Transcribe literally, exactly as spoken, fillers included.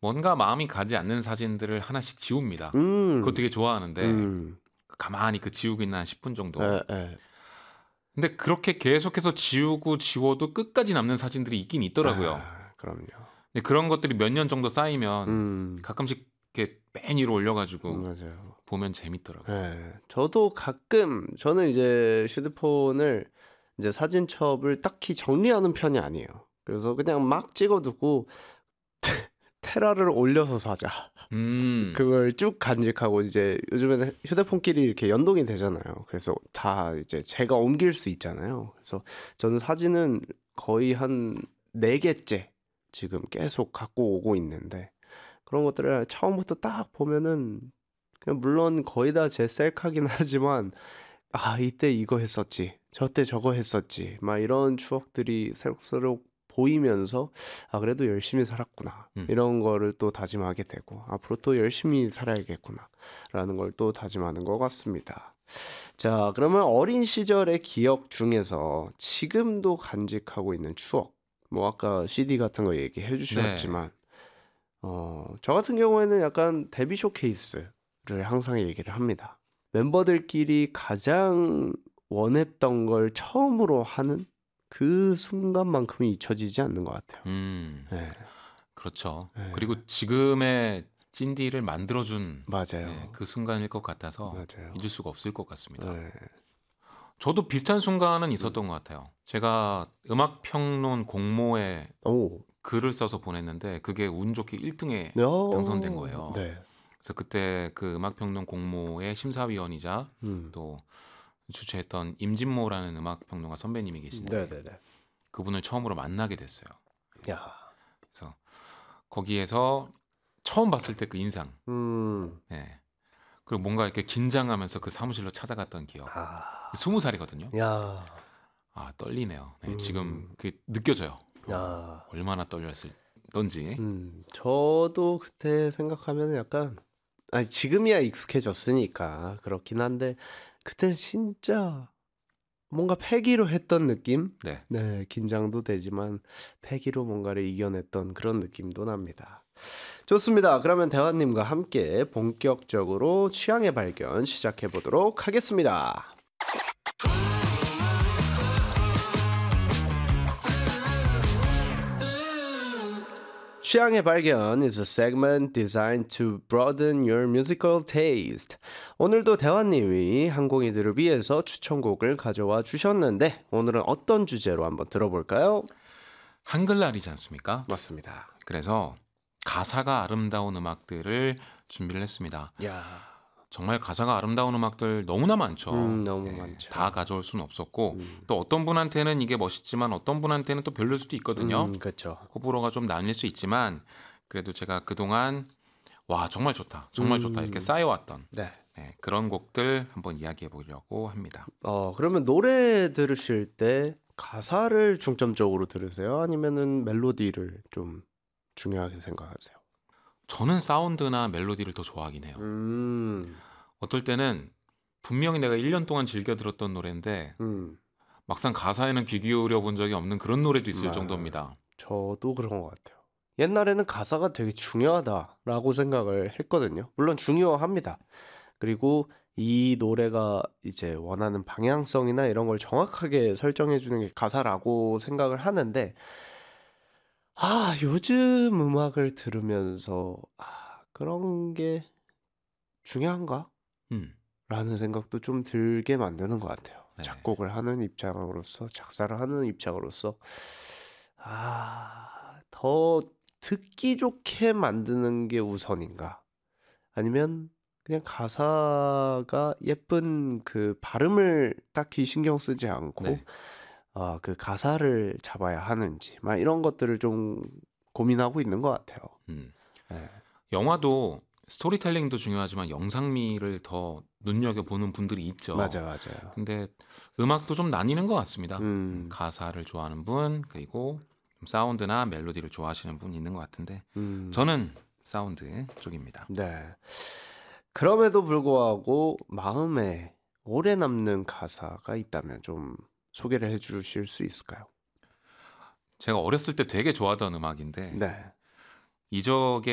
뭔가 마음이 가지 않는 사진들을 하나씩 지웁니다. 음. 그거 되게 좋아하는데 음. 가만히 그 지우고 있는 한 십 분 정도. 에, 에. 근데 그렇게 계속해서 지우고 지워도 끝까지 남는 사진들이 있긴 있더라고요. 아, 그럼요. 근데 그런 것들이 몇 년 정도 쌓이면 음. 가끔씩 이렇게 맨 위로 올려가지고 맞아요. 보면 재밌더라고요. 네, 저도 가끔 저는 이제 휴대폰을 이제 사진첩을 딱히 정리하는 편이 아니에요. 그래서 그냥 막 찍어두고 테라를 올려서 사자. 음. 그걸 쭉 간직하고 이제 요즘에는 휴대폰끼리 이렇게 연동이 되잖아요. 그래서 다 이제 제가 옮길 수 있잖아요. 그래서 저는 사진은 거의 한 네 개째 지금 계속 갖고 오고 있는데 그런 것들을 처음부터 딱 보면은 그냥 물론 거의 다 제 셀카긴 하지만 아 이때 이거 했었지 저때 저거 했었지 막 이런 추억들이 새록새록 보이면서 아 그래도 열심히 살았구나 음. 이런 거를 또 다짐하게 되고 앞으로 또 열심히 살아야겠구나 라는 걸 또 다짐하는 것 같습니다. 자, 그러면 어린 시절의 기억 중에서 지금도 간직하고 있는 추억 뭐 아까 씨디 같은 거 얘기해 주셨지만 어, 저 같은 경우에는 약간 데뷔 쇼케이스를 항상 얘기를 합니다. 멤버들끼리 가장 원했던 걸 처음으로 하는 그 순간만큼은 잊혀지지 않는 것 같아요. 음. 네, 그렇죠. 네. 그리고 지금의 찐디를 만들어준 맞아요. 네, 그 순간일 것 같아서 맞아요. 잊을 수가 없을 것 같습니다. 네. 저도 비슷한 순간은 있었던 것 같아요. 제가 음악 평론 공모에 오. 글을 써서 보냈는데 그게 운 좋게 일 등에 오. 당선된 거예요. 네. 그래서 그때 그 음악 평론 공모의 심사위원이자 음. 또 주최했던 임진모라는 음악 평론가 선배님이 계신데 네네네. 그분을 처음으로 만나게 됐어요. 야. 그래서 거기에서 처음 봤을 때 그 인상, 음. 네. 그리고 뭔가 이렇게 긴장하면서 그 사무실로 찾아갔던 기억. 아. 스무 살이거든요. 야. 아 떨리네요. 네, 음. 지금 그 느껴져요. 야. 얼마나 떨렸을던지. 음. 저도 그때 생각하면 약간 아니 지금이야 익숙해졌으니까 그렇긴 한데 그때 진짜 뭔가 패기로 했던 느낌? 네. 네, 긴장도 되지만 패기로 뭔가를 이겨냈던 그런 느낌도 납니다. 좋습니다. 그러면 대화님과 함께 본격적으로 취향의 발견 시작해 보도록 하겠습니다. 취향의 발견 is a segment designed to broaden your musical taste. 오늘도 대화님이 항공이들을 위해서 추천곡을 가져와 주셨는데 오늘은 어떤 주제로 한번 들어볼까요? 한글날이지 않습니까? 맞습니다. 그래서 가사가 아름다운 음악들을 준비를 했습니다. 야, 정말 가사가 아름다운 음악들 너무나 많죠. 음, 너무 네, 많죠. 다 가져올 수는 없었고 음. 또 어떤 분한테는 이게 멋있지만 어떤 분한테는 또 별로일 수도 있거든요. 음, 그렇죠. 호불호가 좀 나뉠 수 있지만 그래도 제가 그동안 와 정말 좋다 정말 음. 좋다 이렇게 쌓여왔던 네. 네, 그런 곡들 한번 이야기해 보려고 합니다. 어, 그러면 노래 들으실 때 가사를 중점적으로 들으세요? 아니면은 멜로디를 좀 중요하게 생각하세요? 저는 사운드나 멜로디를 더 좋아하긴 해요. 음. 어떨 때는 분명히 내가 일 년 동안 즐겨 들었던 노래인데 음. 막상 가사에는 귀 기울여 본 적이 없는 그런 노래도 있을 맞아요. 정도입니다. 저도 그런 것 같아요. 옛날에는 가사가 되게 중요하다라고 생각을 했거든요. 물론 중요합니다. 그리고 이 노래가 이제 원하는 방향성이나 이런 걸 정확하게 설정해 주는 게 가사라고 생각을 하는데 아, 요즘 음악을 들으면서 아, 그런 게 중요한가? 음, 라는 생각도 좀 들게 만드는 것 같아요. 네. 작곡을 하는 입장으로서, 작사를 하는 입장으로서, 아, 더 듣기 좋게 만드는 게 우선인가? 아니면 그냥 가사가 예쁜 그 발음을 딱히 신경 쓰지 않고, 네. 아, 그 가사를 잡아야 하는지, 막 이런 것들을 좀 고민하고 있는 것 같아요. 음. 네. 영화도 스토리텔링도 중요하지만 영상미를 더 눈여겨 보는 분들이 있죠. 맞아, 맞아요. 근데 음악도 좀 나뉘는 것 같습니다. 음, 음, 가사를 좋아하는 분 그리고 사운드나 멜로디를 좋아하시는 분 있는 것 같은데 음, 저는 사운드 쪽입니다. 네. 그럼에도 불구하고 마음에 오래 남는 가사가 있다면 좀 소개를 해주실 수 있을까요? 제가 어렸을 때 되게 좋아하던 음악인데 네. 이적의